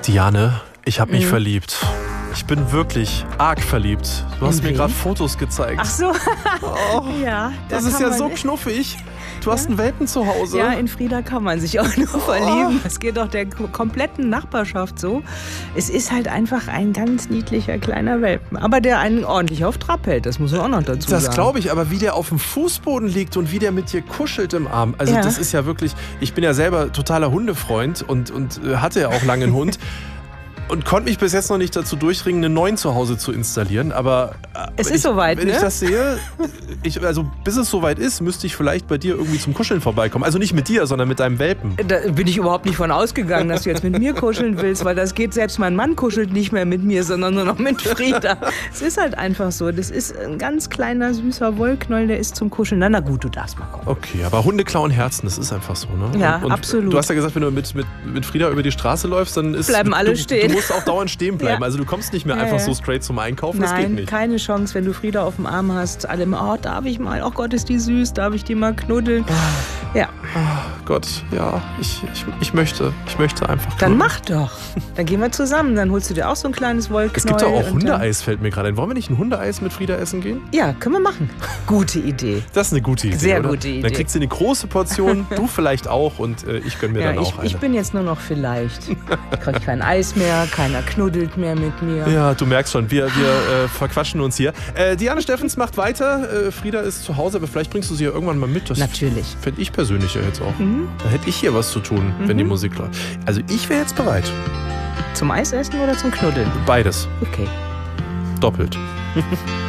Diane, ich habe mich verliebt. Ich bin wirklich arg verliebt. Du hast mir gerade Fotos gezeigt. Ach so. Oh, Ja. das ist ja so knuffig. Du hast einen Welpen zu Hause. Ja, in Frieda kann man sich auch nur verlieben. Das geht doch der kompletten Nachbarschaft so. Es ist halt einfach ein ganz niedlicher kleiner Welpen. Aber der einen ordentlich auf Trab hält, das muss man auch noch dazu sagen. Das glaube ich, aber wie der auf dem Fußboden liegt und wie der mit dir kuschelt im Arm. Also das ist ja wirklich, ich bin ja selber totaler Hundefreund und hatte ja auch lange einen Hund. Und konnte mich bis jetzt noch nicht dazu durchringen, einen neuen zu Hause zu installieren. Aber es ist soweit, wenn ich das sehe, also bis es soweit ist, müsste ich vielleicht bei dir irgendwie zum Kuscheln vorbeikommen. Also nicht mit dir, sondern mit deinem Welpen. Da bin ich überhaupt nicht von ausgegangen, dass du jetzt mit mir kuscheln willst, weil das geht, selbst mein Mann kuschelt nicht mehr mit mir, sondern nur noch mit Frieda. Es ist halt einfach so. Das ist ein ganz kleiner, süßer Wollknoll, der ist zum Kuscheln. Na gut, du darfst mal kommen. Okay, aber Hunde klauen Herzen, das ist einfach so, ne? Ja, und absolut. Du hast ja gesagt, wenn du mit Frieda über die Straße läufst, dann bleiben alle stehen. Du musst auch dauernd stehen bleiben. Ja. Also du kommst nicht mehr einfach so straight zum Einkaufen, das geht Nein, nicht. keine Chance, wenn du Frieda auf dem Arm hast. Alle immer, darf ich mal, oh Gott, ist die süß, darf ich die mal knuddeln? Ja. Oh Gott, ja, ich möchte einfach Dann knuddeln. mach doch. Dann gehen wir zusammen, dann holst du dir auch so ein kleines Wollknoll. Es gibt ja auch und Hundeeis, fällt mir gerade ein. Wollen wir nicht ein Hundeeis mit Frieda essen gehen? Ja, können wir machen. Gute Idee. Das ist eine gute Idee, Sehr oder? gute Idee. Dann kriegt sie eine große Portion, du vielleicht auch und ich gönn mir dann auch eine. Ich bin jetzt nur noch vielleicht. Ich krieg kein Eis mehr, keiner knuddelt mehr mit mir. Ja, du merkst schon, wir verquatschen uns hier. Diane Steffens macht weiter. Frieda ist zu Hause, aber vielleicht bringst du sie ja irgendwann mal mit. Das Natürlich. Fände ich persönlich ja jetzt auch. Da hätte ich hier was zu tun, wenn die Musik läuft. Also ich wäre jetzt bereit. Zum Eisessen oder zum Knuddeln? Beides. Okay. Doppelt.